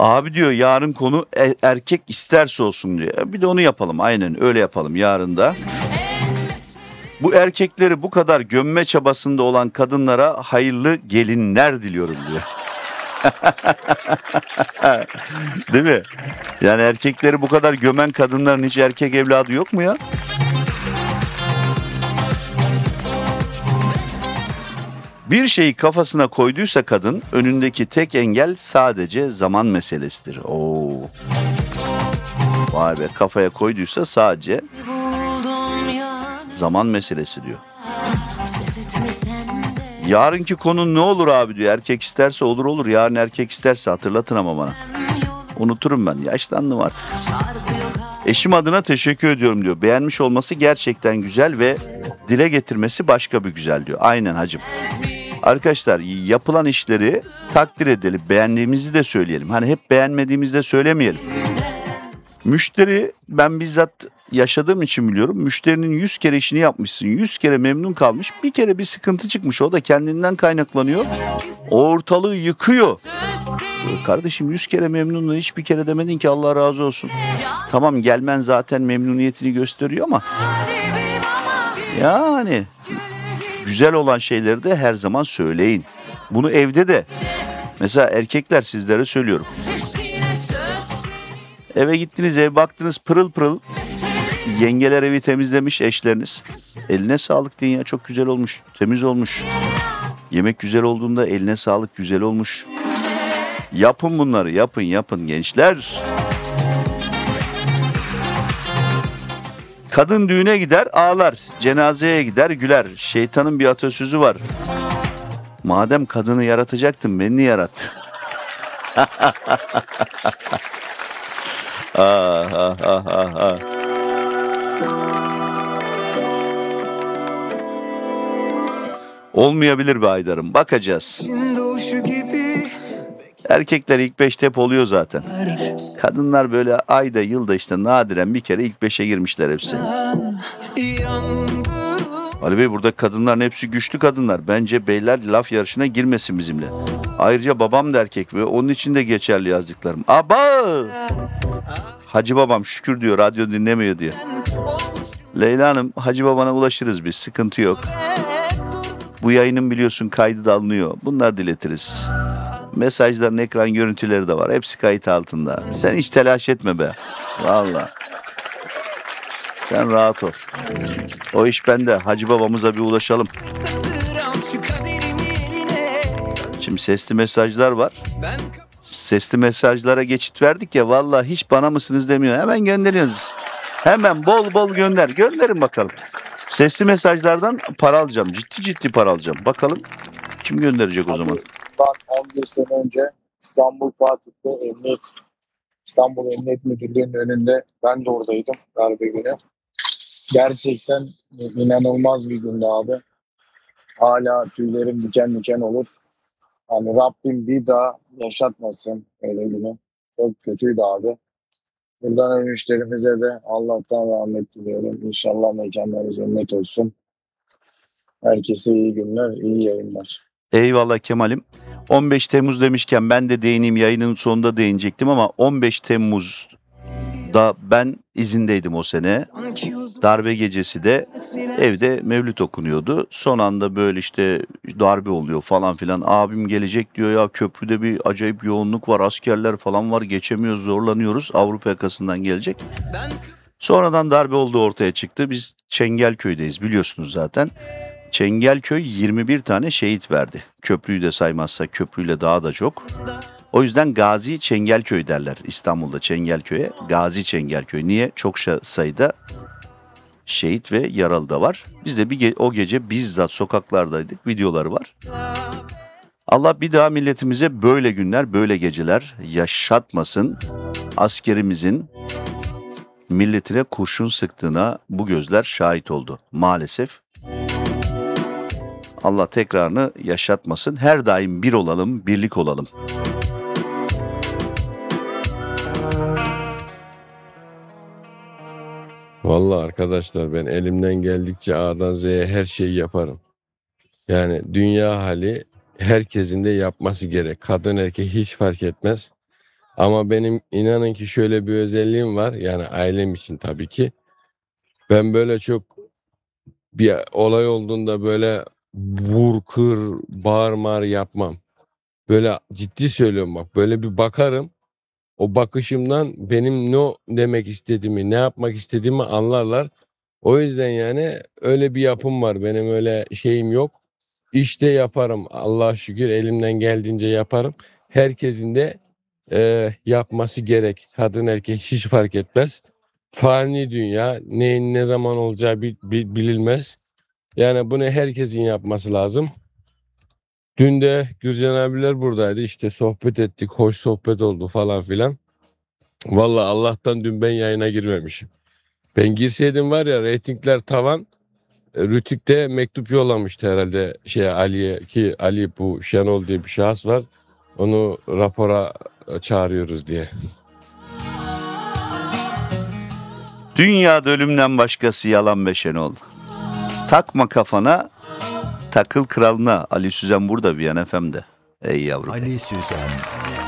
Abi diyor yarın konu erkek isterse olsun diyor. Bir de onu yapalım, aynen öyle yapalım yarın da. Bu erkekleri bu kadar gömme çabasında olan kadınlara hayırlı gelinler diliyorum diyor. Değil mi? Yani erkekleri bu kadar gömen kadınların hiç erkek evladı yok mu ya? Bir şeyi kafasına koyduysa kadın, önündeki tek engel sadece zaman meselesidir. Oo. Vay be, kafaya koyduysa sadece zaman meselesi diyor. Yarınki konu ne olur abi diyor. Erkek isterse olur olur. Yarın erkek isterse hatırlatın ama bana. Unuturum ben. Yaşlandım artık. Eşim adına teşekkür ediyorum diyor. Beğenmiş olması gerçekten güzel ve dile getirmesi başka bir güzel diyor. Aynen hacım. Arkadaşlar yapılan işleri takdir edelim. Beğendiğimizi de söyleyelim. Hani hep beğenmediğimizi de söylemeyelim. Müşteri, ben bizzat yaşadığım için biliyorum. Müşterinin 100 kere işini yapmışsın. 100 kere memnun kalmış. Bir kere bir sıkıntı çıkmış. O da kendinden kaynaklanıyor. Ortalığı yıkıyor. Kardeşim 100 kere memnunluğu hiçbir kere demedin ki Allah razı olsun. Tamam, gelmen zaten memnuniyetini gösteriyor ama yani güzel olan şeyleri de her zaman söyleyin. Bunu evde de, mesela erkekler, sizlere söylüyorum. Eve gittiniz, ev baktınız pırıl pırıl. Yengeler evi temizlemiş, eşleriniz. Eline sağlık deyin ya, çok güzel olmuş, temiz olmuş. Yemek güzel olduğunda eline sağlık, güzel olmuş. Yapın bunları, yapın gençler. Kadın düğüne gider ağlar, cenazeye gider güler. Şeytanın bir atasözü var. Madem kadını yaratacaktın, beni niye yarattın? Ah. Olmayabilir be Aydar'ım, bakacağız. Erkekler ilk 5'te hep oluyor zaten. Kadınlar böyle ayda yılda işte nadiren bir kere ilk 5'e girmişler hepsi. Ali Bey, burada kadınların hepsi güçlü kadınlar. Bence beyler laf yarışına girmesin bizimle. Ayrıca babam da erkek ve onun için de geçerli yazdıklarım. Aba! Hacı babam şükür diyor, radyo dinlemiyor diyor. Leyla Hanım, Hacı babana ulaşırız biz, sıkıntı yok. Bu yayının biliyorsun kaydı da alınıyor. Bunlar diletiriz. Mesajların ekran görüntüleri de var. Hepsi kayıt altında. Sen hiç telaş etme be. Vallahi. Sen rahat ol. O iş bende. Hacı babamıza bir ulaşalım. Şimdi sesli mesajlar var. Sesli mesajlara geçit verdik ya. Vallahi hiç bana mısınız demiyor. Hemen gönderiyoruz. Hemen bol bol gönder. Gönderin bakalım. Sesli mesajlardan para alacağım. Ciddi para alacağım. Bakalım kim gönderecek o zaman. Ben 11 sene önce İstanbul Fatih'te İstanbul Emniyet Müdürlüğü'nün önünde ben de oradaydım darbe günü. Gerçekten inanılmaz bir gündü abi. Hala tüylerim diken diken olur. Hani Rabbim bir daha yaşatmasın öyle günü. Çok kötüydü abi. Buradan ölmüşlerimize de Allah'tan rahmet diliyorum. İnşallah mekanları cennet olsun. Herkese iyi günler, iyi yayınlar. Eyvallah Kemal'im. 15 Temmuz demişken ben de değineyim, yayının sonunda değinecektim ama 15 Temmuz'da ben izindeydim o sene. Darbe gecesi de evde mevlüt okunuyordu. Son anda böyle işte darbe oluyor falan filan. Abim gelecek diyor, ya köprüde bir acayip yoğunluk var, askerler falan var, geçemiyoruz, zorlanıyoruz. Avrupa yakasından gelecek. Sonradan darbe olduğu ortaya çıktı. Biz Çengelköy'deyiz biliyorsunuz zaten. Çengelköy 21 tane şehit verdi. Köprüyü de saymazsak köprüyle daha da çok. O yüzden Gazi Çengelköy derler İstanbul'da Çengelköy'e. Gazi Çengelköy. Niye? Çok sayıda şehit ve yaralı da var. Biz de o gece bizzat sokaklardaydık. Videoları var. Allah bir daha milletimize böyle günler, böyle geceler yaşatmasın. Askerimizin milletine kurşun sıktığına bu gözler şahit oldu maalesef. Allah tekrarını yaşatmasın. Her daim bir olalım, birlik olalım. Vallahi arkadaşlar, ben elimden geldikçe A'dan Z'ye her şeyi yaparım. Yani dünya hali herkesin de yapması gerek. Kadın erkek hiç fark etmez. Ama benim inanın ki şöyle bir özelliğim var. Yani ailem için tabii ki. Ben böyle çok bir olay olduğunda böyle vur kır bağır mağır yapmam. Böyle ciddi söylüyorum bak. Böyle bir bakarım. O bakışımdan benim ne demek istediğimi, ne yapmak istediğimi anlarlar. O yüzden yani öyle bir yapım var. Benim öyle şeyim yok. İşte yaparım. Allah'a şükür elimden geldiğince yaparım. Herkesin de yapması gerek. Kadın erkek hiç fark etmez. Fani dünya neyin ne zaman olacağı bilinmez. Yani bunu herkesin yapması lazım. Dün de Gürcan abiler buradaydı. İşte sohbet ettik. Hoş sohbet oldu falan filan. Vallahi Allah'tan dün ben yayına girmemişim. Ben girseydim var ya reytingler tavan. Rütük de mektup yollamıştı herhalde Ali'ye, ki Ali bu Şenol diye bir şahıs var. Onu rapora çağırıyoruz diye. Dünyada ölümden başkası yalan be Şenol. Takma kafana, takıl kralına. Ali Süzen burada Viyan FM'de. Ey yavrum. Ali Süzen